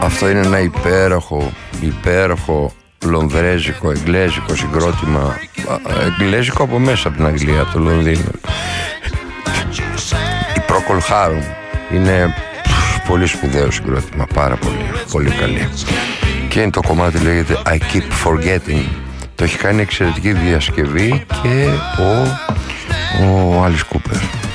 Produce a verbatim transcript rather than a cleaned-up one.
Αυτό είναι ένα υπέροχο, υπέροχο λονδρέζικο, εγγλέζικο συγκρότημα. Εγγλέζικο από μέσα από την Αγγλία, από το Λονδίνο. Η Procol Harum είναι πολύ σπουδαίο συγκρότημα, πάρα πολύ, πολύ καλή. Και το κομμάτι λέγεται I Keep Forgetting. Το έχει κάνει εξαιρετική διασκευή και ο, ο Alice Cooper.